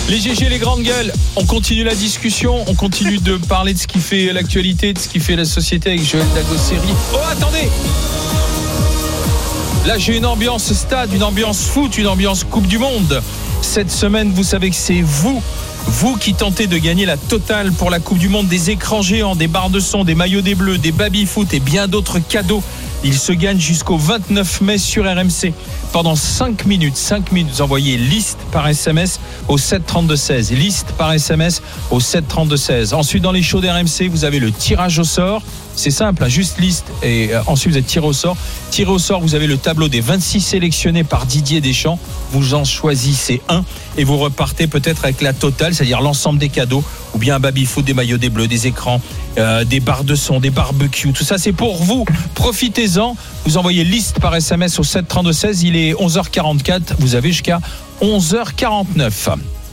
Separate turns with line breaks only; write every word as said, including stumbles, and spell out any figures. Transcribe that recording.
Les G G, les grandes gueules, on continue la discussion, on continue de parler de ce qui fait l'actualité, de ce qui fait la société avec Joël Dagosseri. Oh, attendez! Là, j'ai une ambiance stade, une ambiance foot, une ambiance Coupe du Monde. Cette semaine, vous savez que c'est vous, vous qui tentez de gagner la totale pour la Coupe du Monde, des écrans géants, des barres de son, des maillots des Bleus, des baby-foot et bien d'autres cadeaux. Il se gagne jusqu'au vingt-neuf mai sur R M C. Pendant cinq minutes, cinq minutes, vous envoyez liste par S M S au sept trente-deux seize. Liste par S M S au sept trente-deux seize. Ensuite, dans les shows d'R M C, vous avez le tirage au sort. C'est simple, juste liste et euh, ensuite vous êtes tiré au sort. Tiré au sort, vous avez le tableau des vingt-six sélectionnés par Didier Deschamps. Vous en choisissez un et vous repartez peut-être avec la totale, c'est-à-dire l'ensemble des cadeaux ou bien un baby-foot, des maillots des Bleus, des écrans, euh, des barres de son, des barbecues. Tout ça, c'est pour vous. Profitez-en. Vous envoyez liste par S M S au sept trente-deux seize. Il est onze heures quarante-quatre. Vous avez jusqu'à onze heures quarante-neuf.